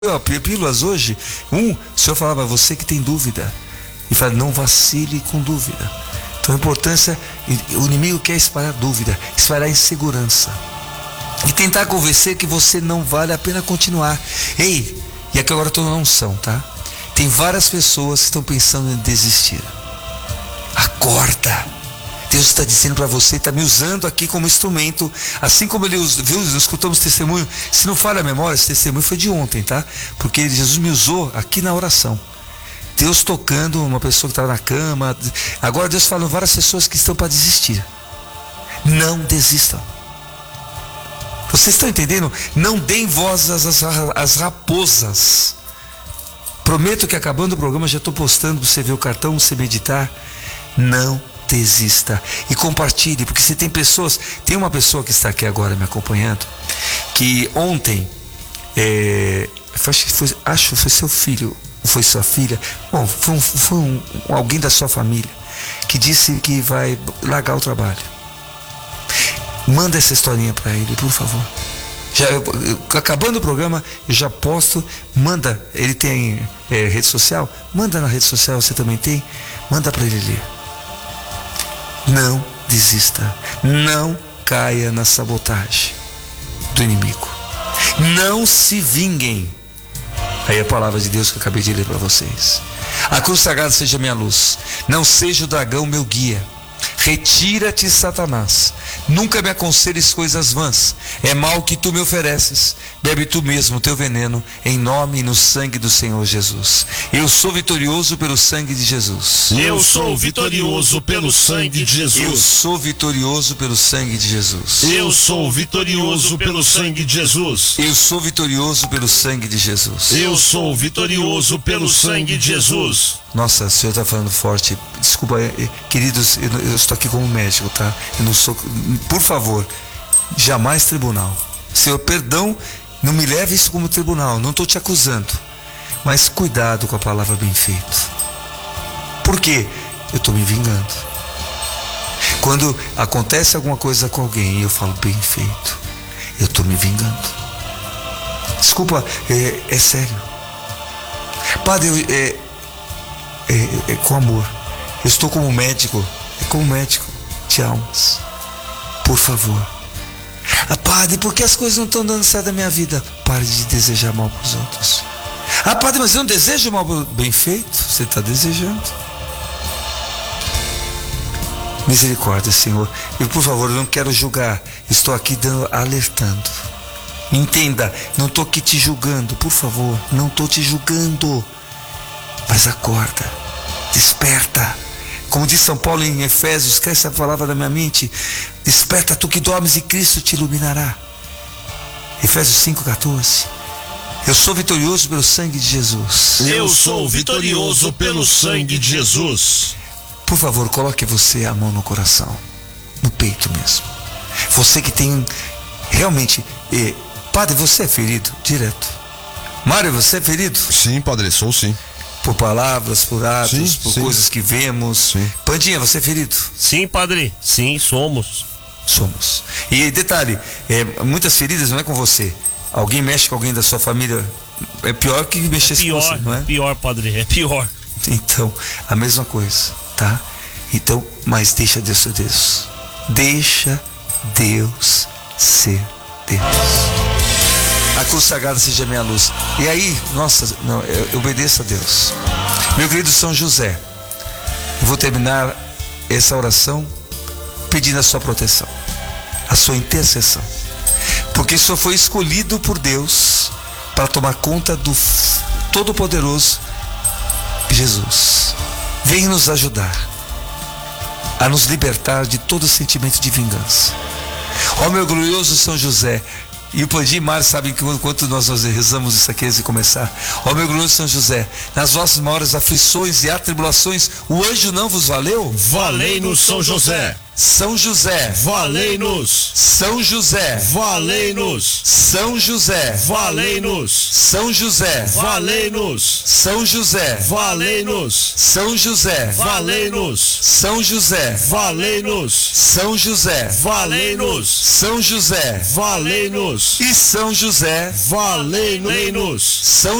Pílulas hoje, o Senhor falava, você que tem dúvida, e fala, não vacile com dúvida. Então a importância, o inimigo quer espalhar dúvida, espalhar insegurança, e tentar convencer que você não vale a pena continuar. Ei, e aqui agora estou na unção, tá? Tem várias pessoas que estão pensando em desistir. Acorda! Deus está dizendo para você, está me usando aqui como instrumento, assim como ele viu, escutamos testemunho. Se não falha a memória, esse testemunho foi de ontem, tá? Porque Jesus me usou aqui na oração. Deus tocando uma pessoa que estava na cama. Agora Deus falando várias pessoas que estão para desistir. Não desistam. Vocês estão entendendo? Não deem voz às raposas. Prometo que acabando o programa já estou postando para você ver o cartão, você meditar. Não desista e compartilhe, porque se tem pessoas, tem uma pessoa que está aqui agora me acompanhando, que ontem acho que foi seu filho, foi sua filha, bom, foi alguém da sua família que disse que vai largar o trabalho. Manda essa historinha para ele, por favor. Acabando o programa, eu já posto. Manda, ele tem rede social, manda na rede social, você também tem, manda para ele ler. Não desista, não caia na sabotagem do inimigo, não se vinguem. Aí a palavra de Deus que eu acabei de ler para vocês. A cruz sagrada seja minha luz, não seja o dragão meu guia. Retira-te, Satanás, nunca me aconselhes coisas vãs, é mal que tu me ofereces, bebe tu mesmo o teu veneno, em nome e no sangue do Senhor Jesus. Eu sou vitorioso pelo sangue de Jesus. Eu sou vitorioso pelo sangue de Jesus. Eu sou vitorioso pelo sangue de Jesus. Eu sou vitorioso pelo sangue de Jesus. Eu sou vitorioso pelo sangue de Jesus. Eu sou vitorioso pelo sangue de Jesus. Nossa, o Senhor está falando forte. Desculpa, queridos, eu estou aqui como médico, tá? Eu não sou, por favor, jamais tribunal. Senhor, perdão, não me leve isso como tribunal, não estou te acusando. Mas cuidado com a palavra bem feito. Por quê? Eu estou me vingando. Quando acontece alguma coisa com alguém e eu falo bem feito, eu estou me vingando. Desculpa, é sério. Padre, com amor. Eu estou como médico de almas. Por favor. Padre, por que as coisas não estão dando certo na minha vida? Pare de desejar mal para os outros. Padre, mas eu não desejo mal. Bem feito, você está desejando. Misericórdia, Senhor. E por favor, eu não quero julgar. Estou aqui alertando. Entenda, não estou aqui te julgando. Por favor, não estou te julgando. Mas acorda, desperta. Como diz São Paulo em Efésios, esquece essa palavra da minha mente. Desperta tu que dormes e Cristo te iluminará. Efésios 5,14. Eu sou vitorioso pelo sangue de Jesus. Eu sou vitorioso pelo sangue de Jesus. Por favor, coloque você a mão no coração, no peito mesmo. Você que tem realmente... Padre, você é ferido? Direto. Mário, você é ferido? Sim, padre, sou sim. Por palavras, por atos, por sim. Coisas que vemos. Sim. Pandinha, você é ferido? Sim, padre. Sim, somos. E detalhe, muitas feridas não é com você. Alguém mexe com alguém da sua família, é pior que mexesse com você, não é? É pior, padre, é pior. Então, a mesma coisa, tá? Então, mas deixa Deus ser Deus. Deixa Deus ser Deus. A cruz sagrada seja minha luz. E aí, nossa, não, eu obedeço a Deus. Meu querido São José, eu vou terminar essa oração pedindo a sua proteção, a sua intercessão, porque o Senhor foi escolhido por Deus para tomar conta do Todo-Poderoso Jesus. Vem nos ajudar a nos libertar de todo sentimento de vingança. Ó meu glorioso São José, e o Pandim e Mário sabem que enquanto nós rezamos isso aqui antes de começar, ó meu glorioso São José, nas vossas maiores aflições e atribulações, o anjo não vos valeu? Valei-nos, São José. São José, valei-nos. São José, Valei-nos. São José, Valei-nos. São José, Valei-nos. São José, Valei-nos. São José, Valei-nos. São José, Valei-nos. São José, Valei-nos. São José Valei-nos. e São José, Valei-nos. São